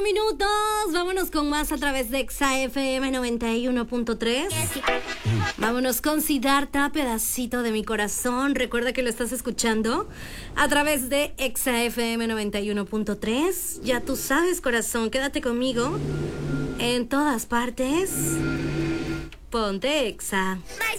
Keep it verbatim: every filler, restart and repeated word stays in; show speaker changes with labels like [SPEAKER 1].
[SPEAKER 1] Minutos, vámonos con más a través de Exa F M noventa y uno punto tres. Vámonos con Siddhartha, pedacito de mi corazón. Recuerda que lo estás escuchando a través de Exa F M noventa y uno punto tres. Ya tú sabes, corazón, quédate conmigo en todas partes. Ponte Exa.